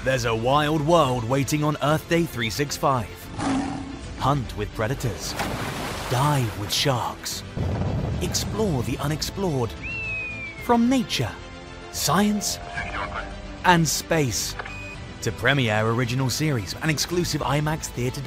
There's a wild world waiting on Earth Day 365. Hunt with predators. Dive with sharks. Explore the unexplored. From nature, science, and space to premiere original series and exclusive IMAX theater